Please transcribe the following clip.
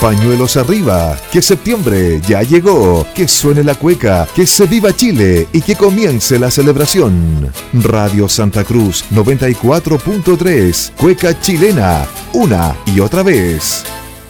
Pañuelos arriba, que septiembre ya llegó, que suene la cueca, que se viva Chile y que comience la celebración. Radio Santa Cruz 94.3, cueca chilena, una y otra vez.